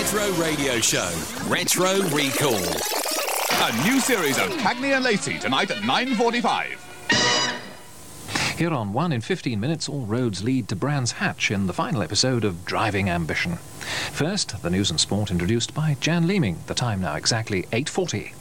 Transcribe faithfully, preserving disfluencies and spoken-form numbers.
Retro Radio Show, Retro Recall. A new series of Cagney and Lacey tonight at nine forty-five. Here on one in fifteen minutes, all roads lead to Brands Hatch in the final episode of Driving Ambition. First, the news and sport introduced by Jan Leeming. The time now exactly eight forty.